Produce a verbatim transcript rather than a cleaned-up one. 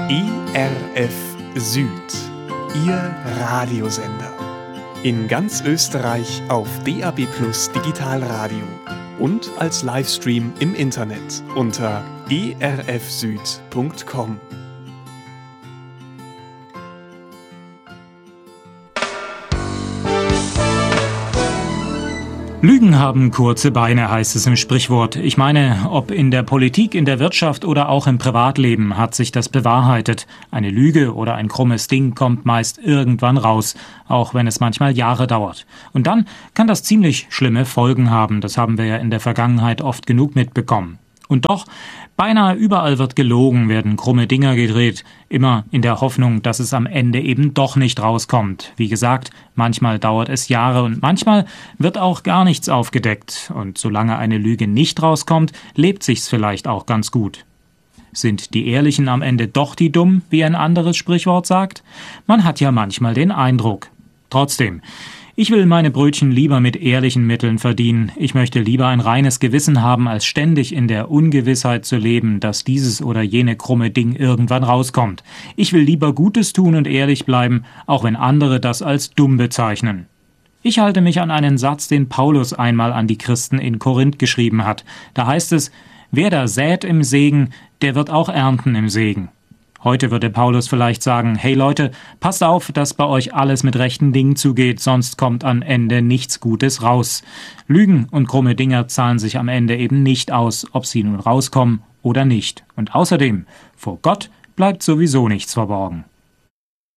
E R F Süd, Ihr Radiosender. In ganz Österreich auf D A B Plus Digitalradio und als Livestream im Internet unter e r f süd punkt com. Lügen haben kurze Beine, heißt es im Sprichwort. Ich meine, ob in der Politik, in der Wirtschaft oder auch im Privatleben hat sich das bewahrheitet. Eine Lüge oder ein krummes Ding kommt meist irgendwann raus, auch wenn es manchmal Jahre dauert. Und dann kann das ziemlich schlimme Folgen haben. Das haben wir ja in der Vergangenheit oft genug mitbekommen. Und doch, beinahe überall wird gelogen, werden krumme Dinger gedreht, immer in der Hoffnung, dass es am Ende eben doch nicht rauskommt. Wie gesagt, manchmal dauert es Jahre und manchmal wird auch gar nichts aufgedeckt. Und solange eine Lüge nicht rauskommt, lebt sich's vielleicht auch ganz gut. Sind die Ehrlichen am Ende doch die Dummen, wie ein anderes Sprichwort sagt? Man hat ja manchmal den Eindruck. Trotzdem, ich will meine Brötchen lieber mit ehrlichen Mitteln verdienen. Ich möchte lieber ein reines Gewissen haben, als ständig in der Ungewissheit zu leben, dass dieses oder jene krumme Ding irgendwann rauskommt. Ich will lieber Gutes tun und ehrlich bleiben, auch wenn andere das als dumm bezeichnen. Ich halte mich an einen Satz, den Paulus einmal an die Christen in Korinth geschrieben hat. Da heißt es: Wer da sät im Segen, der wird auch ernten im Segen. Heute würde Paulus vielleicht sagen: Hey Leute, passt auf, dass bei euch alles mit rechten Dingen zugeht, sonst kommt am Ende nichts Gutes raus. Lügen und krumme Dinger zahlen sich am Ende eben nicht aus, ob sie nun rauskommen oder nicht. Und außerdem, vor Gott bleibt sowieso nichts verborgen.